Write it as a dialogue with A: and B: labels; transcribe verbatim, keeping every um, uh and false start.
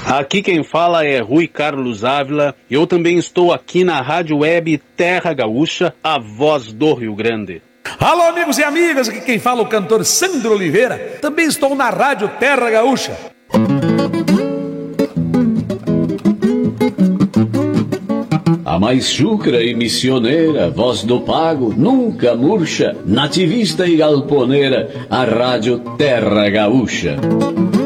A: Aqui quem fala é Rui Carlos Ávila. Eu também estou aqui na Rádio Web Terra Gaúcha, a voz do Rio Grande.
B: Alô, amigos e amigas, aqui quem fala é o cantor Sandro Oliveira. Também estou na Rádio Terra Gaúcha.
C: A mais chucra e missioneira, voz do pago, nunca murcha, nativista e galponeira, a Rádio Terra Gaúcha.